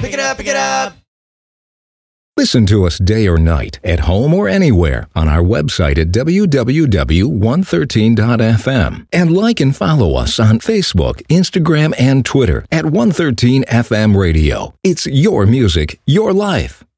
Pick it up, pick it up. Listen to us day or night, at home or anywhere, on our website at www.113.fm. And like and follow us on Facebook, Instagram, and Twitter at 113FM Radio. It's your music, your life.